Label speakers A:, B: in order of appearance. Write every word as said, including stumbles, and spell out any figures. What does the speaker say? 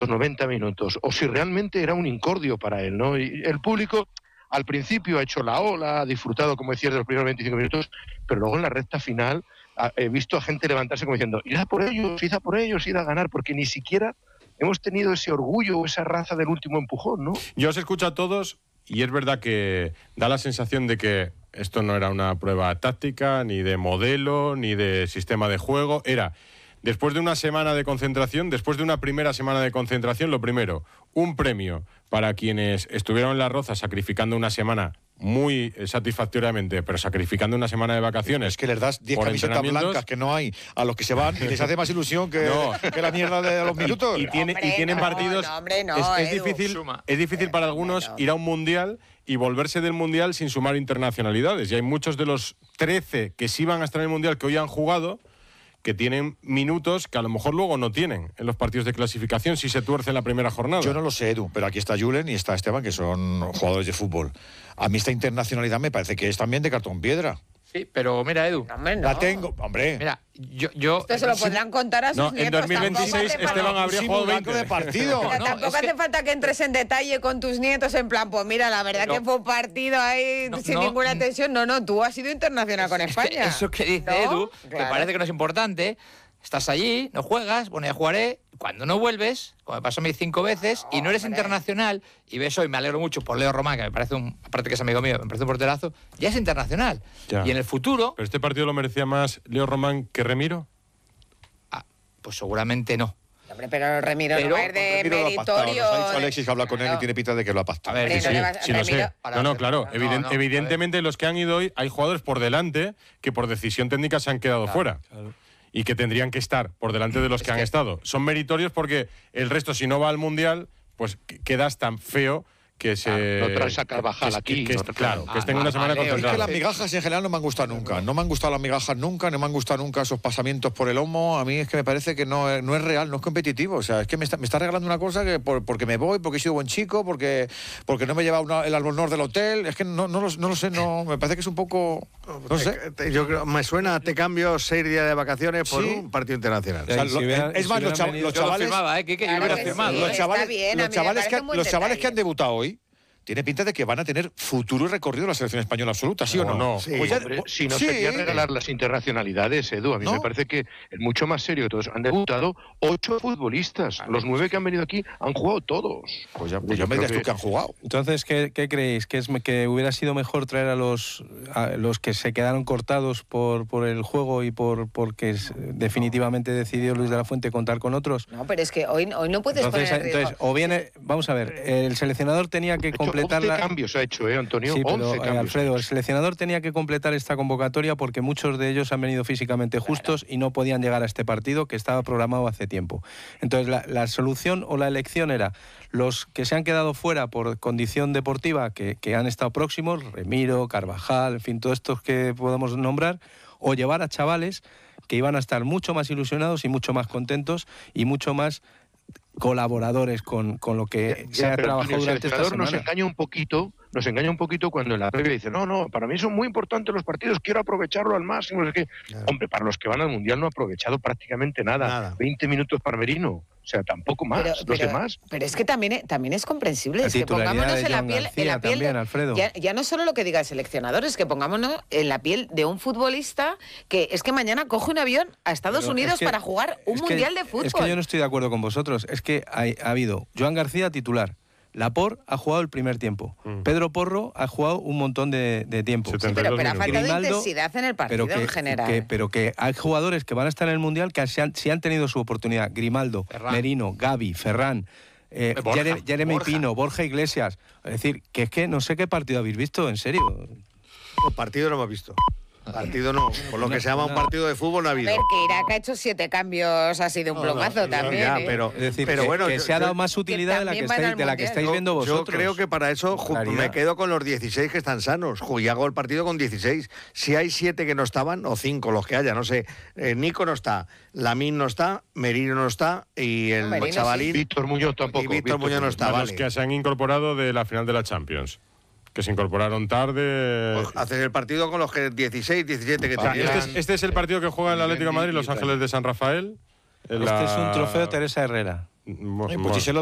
A: noventa minutos, o si realmente era un incordio para él, ¿no? Y el público al principio ha hecho la ola, ha disfrutado, como decías, de los primeros veinticinco minutos, pero luego en la recta final he visto a gente levantarse como diciendo, id a por ellos, id a por ellos, id a ganar, porque ni siquiera hemos tenido ese orgullo o esa raza del último empujón, ¿no?
B: Yo os escucho a todos y es verdad que da la sensación de que esto no era una prueba táctica, ni de modelo, ni de sistema de juego, era... Después de una semana de concentración, después de una primera semana de concentración, lo primero, un premio para quienes estuvieron en Las Rozas sacrificando una semana muy satisfactoriamente, pero sacrificando una semana de vacaciones.
C: Es que les das diez camisetas blancas que no hay a los que se van y les hace más ilusión que, no. que la mierda de los minutos.
B: Y, y, tiene,
D: hombre,
B: y tienen
D: no,
B: partidos...
D: No, hombre, no,
B: es, es difícil, es difícil para algunos
D: no.
B: ir a un mundial y volverse del mundial sin sumar internacionalidades. Y hay muchos de los trece que sí van a estar en el mundial que hoy han jugado que tienen minutos que a lo mejor luego no tienen en los partidos de clasificación si se tuerce en la primera jornada.
C: Yo no lo sé, Edu, pero aquí está Julen y está Esteban, que son jugadores de fútbol. A mí esta internacionalidad me parece que es también de cartón piedra.
E: Sí, pero mira, Edu.
D: No, hombre, no.
C: La tengo, hombre.
E: Mira, yo... yo
D: Esto se lo podrán contar a sus
B: no,
D: nietos.
B: en dos mil veintiséis Esteban habría jugado veinte
C: de partido.
D: Pero
E: No,
D: tampoco
E: es que...
D: hace falta que entres en detalle con tus nietos en plan, pues mira, la verdad
E: pero...
D: que fue un partido ahí
E: no,
D: sin
E: no,
D: ninguna tensión. No, no, tú has sido internacional con
E: es que
D: España.
E: Eso que dice
D: ¿No?
E: Edu,
D: Claro.
E: que parece que no es importante... Estás allí, no juegas, bueno, ya jugaré. Cuando no vuelves, como me pasó a mí cinco veces, no, y no eres hombre. internacional, y ves hoy, me alegro mucho por Leo Román, que me parece un, aparte que es amigo mío, me parece un porterazo, ya es internacional.
B: Ya.
E: Y en el futuro...
B: ¿Pero este partido lo merecía más Leo Román que Remiro?
E: Ah, pues seguramente no.
D: Hombre, pero Remiro
E: Pero,
D: no va a ir de
C: Remiro lo ha pactado.
D: meritorio.
C: Nos ha dicho Alexis que habla con
D: Claro.
C: él y tiene pinta de que lo ha pactado.
E: A ver,
D: Hombre,
E: sí,
D: no
E: sí,
D: le vas-
B: sí, lo
D: Remiro-
B: sé. No, no, claro.
E: No,
B: Eviden-
E: no,
B: evidentemente los que han ido hoy, hay jugadores por delante que por decisión técnica se han quedado
E: Claro,
B: fuera.
E: claro.
B: Y que tendrían que estar por delante de los
E: Es
B: que han
E: que-
B: estado. Son meritorios porque el resto, si no va al Mundial, pues quedas tan feo que se...
A: Claro, no traes a Carvajal
B: que-
A: aquí,
B: que-
A: no
B: que-
A: te-
B: claro, que
E: Ah,
B: estén una
E: ah,
B: semana
E: vale,
C: Es que
B: concentrados.
C: las migajas en general no me han gustado nunca. No me han gustado las migajas nunca, no me han gustado nunca esos pasamientos por el lomo. A mí es que me parece que no, es- no es real, no es competitivo. O sea, es que me está, me está regalando una cosa que por, porque me voy, porque he sido buen chico, porque, porque no me he llevado una- el albornoz del hotel. Es que no, no, lo, no lo sé, no, me parece que es un poco... No sé.
F: Te- te- Yo creo, me suena, te cambio seis días de vacaciones por
C: Sí.
F: un partido internacional.
C: O sea,
G: Y si
C: lo-
G: hubieran-
C: es
G: si
C: más, los,
G: hubieran
C: chav-
G: venido-
C: los
E: Yo lo
C: chavales...
E: firmaba, ¿eh? Que, que yo
D: Claro
E: hubiera
D: que
E: firmado.
D: sí.
C: Los
E: ¿eh?
C: chavales,
D: Está bien, a
C: los
D: mí me
C: chavales, que,
D: parece
C: han-
D: un buen
C: los chavales que han
D: detalle.
C: debutado hoy tiene pinta de que van a tener futuro y recorrido en la selección española absoluta, ¿sí o no?
B: No, no.
F: Sí.
C: Pues ya-
A: Hombre, si no
C: sí.
A: sería regalar las internacionalidades, Edu. A mí
C: ¿No?
A: me parece que es mucho más serio que todos. Han debutado ocho futbolistas. Los nueve que han venido aquí han jugado todos.
C: Pues ya, pues
A: Yo
C: ya me
A: creo
C: dirás tú
A: que-
C: que han jugado.
G: Entonces, ¿qué, qué creéis? ¿Que, es, ¿Que hubiera sido mejor traer a los, a los que se quedaron cortados por, por el juego y por porque es- definitivamente decidió Luis de la Fuente contar con otros?
D: No, pero es que hoy, hoy no puedes
G: Entonces,
D: poner en riesgo.
G: entonces, o viene, vamos a ver, el seleccionador tenía que
A: Ha hecho
G: completar
A: once
G: la...
A: cambios ha hecho, ¿eh, Antonio?
G: Sí, pero
A: once
G: eh,
A: cambios.
G: Alfredo, el seleccionador tenía que completar esta convocatoria porque muchos de ellos han venido físicamente justos y no podían llegar a este partido que estaba programado hace tiempo. Entonces, la, la solución o la elección era los que se han quedado fuera por condición deportiva, que, que han estado próximos, Remiro, Carvajal, en fin, todos estos que podemos nombrar, o llevar a chavales que iban a estar mucho más ilusionados y mucho más contentos y mucho más colaboradores con, con lo que
A: Ya,
G: se ha
A: pero
G: trabajado
A: el
G: durante esta
A: seleccionador nos
G: semana.
A: engaña un poquito, nos engaña un poquito cuando en la previa dice, no, no, para mí son muy importantes los partidos, quiero aprovecharlo al máximo. No sé qué.
F: Claro.
A: Hombre, para los que van al Mundial no ha aprovechado prácticamente nada.
F: Nada.
A: veinte minutos para Merino, o sea, tampoco más.
D: Pero,
A: los
D: pero-
A: demás.
D: pero es que también, es- también es comprensible.
G: La
D: Es que
G: titularidad
D: pongámonos
G: de
D: en la
G: Joan
D: piel, en
G: García
D: la piel
G: también,
D: de-
G: Alfredo.
D: Ya, ya no solo lo que diga el seleccionador, es que pongámonos en la piel de un futbolista que es que mañana coge un avión a Estados
G: Pero
D: Unidos
G: es que-
D: para jugar un
G: es que-
D: mundial de fútbol.
G: Es que yo no estoy de acuerdo con vosotros. Es que hay- ha habido Joan García titular. Laporte ha jugado el primer tiempo.
B: Mm.
G: Pedro Porro ha jugado un montón de, de tiempo.
B: setenta.
D: pero, pero ha
B: minutos.
D: faltado
G: Grimaldo,
D: intensidad en el partido
G: Pero que,
D: en general.
G: que- pero que hay jugadores que van a estar en el Mundial que si han, si han tenido su oportunidad. Grimaldo,
E: Ferran.
G: Merino, Gavi, Ferran, eh,
E: Borja,
G: Jere- Jeremy
E: Borja.
G: Pino, Borja Iglesias. Es decir, que es que no sé qué partido habéis visto, en serio.
F: No, partido no hemos visto. Partido no. Por lo que se llama un partido de fútbol no ha
D: A
F: habido.
D: ver, que Irak ha hecho siete cambios así de un
F: No, no,
D: plomazo
F: no,
D: también.
F: ya,
D: ¿eh?
F: pero,
G: Es decir,
F: pero
G: que,
F: bueno,
G: que
F: yo-
G: se ha
F: yo-
G: dado más utilidad de la que,
D: también van
G: estáis,
D: al
G: de la que
D: Mundial.
G: estáis
F: yo-
G: viendo vosotros.
F: Yo creo que para eso ju-
G: Claridad.
F: me quedo con los dieciséis que están sanos. Ju- Y hago el partido con dieciséis. Si hay siete que no estaban, o cinco, los que haya, no sé. Eh, Nico no está, Lamín no está, Merino no está, y el
D: Merino sí.
F: chavalín...
A: Víctor Muñoz tampoco.
F: Y Víctor Muñoz no está,
B: Más
F: vale.
B: los que se han incorporado de la final de la Champions. Que se incorporaron tarde.
F: Pues haces el partido con los que dieciséis, diecisiete que
B: O sea,
F: tenían.
B: este, es, este es el partido que juega el Atlético de Madrid, Los Ángeles de San Rafael. en
G: Este
B: la-
G: es un trofeo Teresa Herrera.
B: Mo-
C: Y
B: mo-
C: Puchiselo